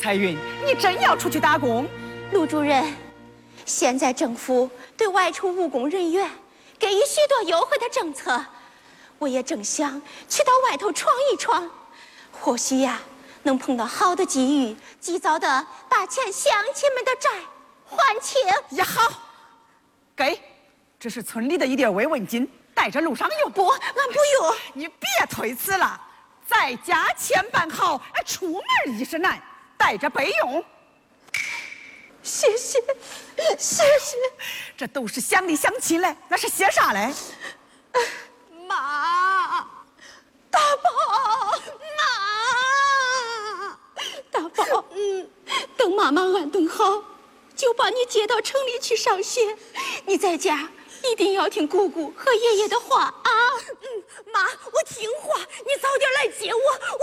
彩云，你真要出去打工？ 陆主任，现在政府对外出务工人员给予许多优惠的政策，我也正想去到外头闯一闯，或许呀，能碰到好的机遇，及早的把欠乡亲们的债还清。 也好，给，这是村里的一点慰问金，带着路上用。 不，俺不用。 你别推辞了，在家千般好，出门亦是难，带着备用。 谢谢，谢谢。 这都是乡里乡亲嘞，那是些啥嘞？ 妈，大宝，妈，大宝，等妈妈安顿好，就把你接到城里去上学。你在家一定要听姑姑和爷爷的话啊。妈，我听话，你早点来接我，